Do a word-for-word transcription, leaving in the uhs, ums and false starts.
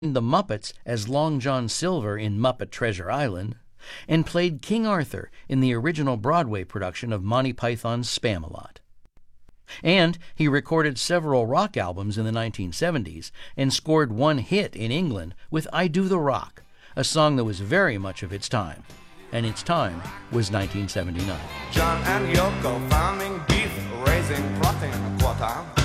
the Muppets as Long John Silver in Muppet Treasure Island, and played King Arthur in the original Broadway production of Monty Python's Spamalot. And he recorded several rock albums in the nineteen seventies and scored one hit in England with I Do the Rock, a song that was very much of its time. And its time was nineteen seventy-nine. John and Yoko farming beef, raising, plotting a quarter.